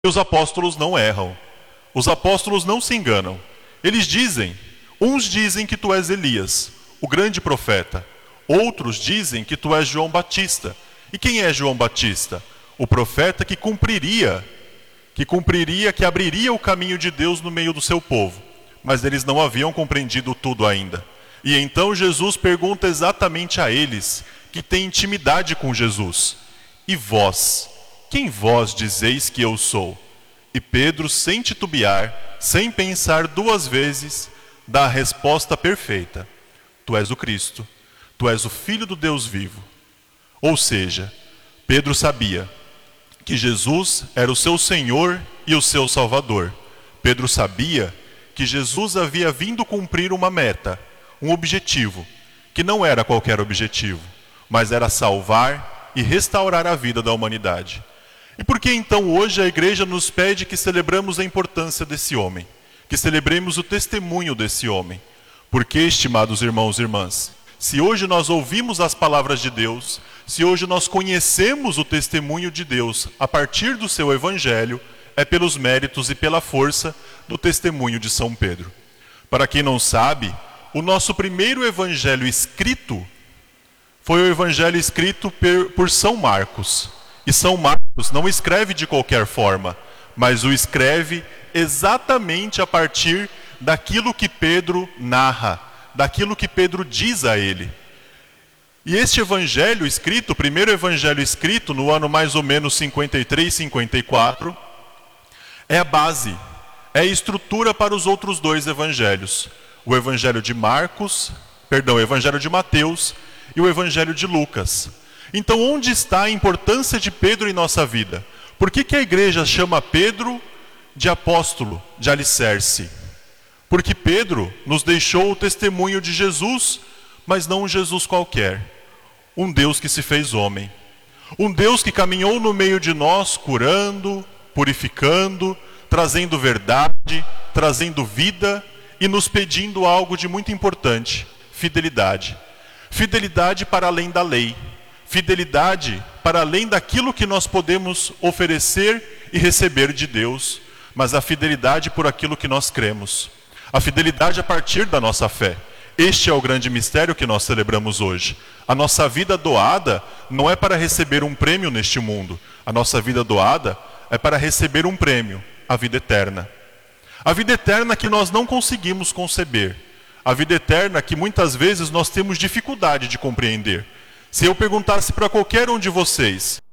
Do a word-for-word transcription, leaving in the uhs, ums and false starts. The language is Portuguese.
Os apóstolos não erram. Os apóstolos não se enganam. Eles dizem, uns dizem que tu és Elias, o grande profeta. Outros dizem que tu és João Batista. E quem é João Batista? O profeta que cumpriria, que cumpriria, que abriria o caminho de Deus no meio do seu povo. Mas eles não haviam compreendido tudo ainda. E então Jesus pergunta exatamente a eles, que têm intimidade com Jesus: e vós? Quem vós dizeis que eu sou? E Pedro, sem titubear, sem pensar duas vezes, dá a resposta perfeita: tu és o Cristo, tu és o Filho do Deus vivo. Ou seja, Pedro sabia que Jesus era o seu Senhor e o seu Salvador. Pedro sabia que Jesus havia vindo cumprir uma meta, um objetivo, que não era qualquer objetivo, mas era salvar e restaurar a vida da humanidade. E por que então hoje a igreja nos pede que celebramos a importância desse homem? Que celebremos o testemunho desse homem? Porque, estimados irmãos e irmãs, se hoje nós ouvimos as palavras de Deus, se hoje nós conhecemos o testemunho de Deus a partir do seu evangelho, é pelos méritos e pela força do testemunho de São Pedro. Para quem não sabe, o nosso primeiro evangelho escrito foi o evangelho escrito por São Marcos. E São Marcos não escreve de qualquer forma, mas o escreve exatamente a partir daquilo que Pedro narra, daquilo que Pedro diz a ele. E este evangelho escrito, o primeiro evangelho escrito no ano mais ou menos cinquenta e três, cinquenta e quatro, é a base, é a estrutura para os outros dois evangelhos. O evangelho de Marcos, perdão, o evangelho de Mateus e o evangelho de Lucas. Então, onde está a importância de Pedro em nossa vida? Por que que a igreja chama Pedro de apóstolo, de alicerce? Porque Pedro nos deixou o testemunho de Jesus, mas não um Jesus qualquer. Um Deus que se fez homem. Um Deus que caminhou no meio de nós, curando, purificando, trazendo verdade, trazendo vida e nos pedindo algo de muito importante: fidelidade. Fidelidade para além da lei. Fidelidade para além daquilo que nós podemos oferecer e receber de Deus, mas a fidelidade por aquilo que nós cremos. A fidelidade a partir da nossa fé. Este é o grande mistério que nós celebramos hoje. A nossa vida doada não é para receber um prêmio neste mundo. A nossa vida doada é para receber um prêmio, a vida eterna. A vida eterna que nós não conseguimos conceber. A vida eterna que muitas vezes nós temos dificuldade de compreender. Se eu perguntasse para qualquer um de vocês,